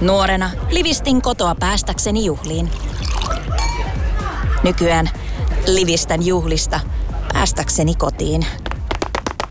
Nuorena livistin kotoa päästäkseni juhliin. Nykyään livistän juhlista päästäkseni kotiin.